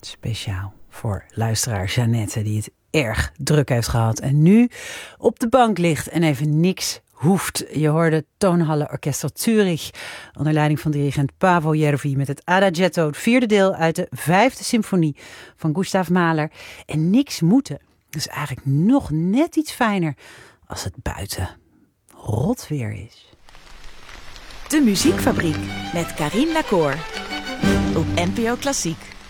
Speciaal voor luisteraar Jeannette, die het erg druk heeft gehad en nu op de bank ligt en even niks hoeft. Je hoorde Tonhalle Orchester Zürich onder leiding van dirigent Paavo Järvi met het Adagietto, het vierde deel uit de 5e symfonie van Gustav Mahler. En niks moeten. Dus eigenlijk nog net iets fijner als het buiten rot weer is. De Muziekfabriek met Karin Lacour op NPO Klassiek.